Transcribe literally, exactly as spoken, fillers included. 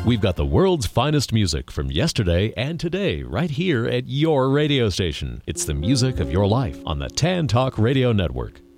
We've got the world's finest music from yesterday and today right here at your radio station. It's the music of your life on the Tan Talk Radio Network.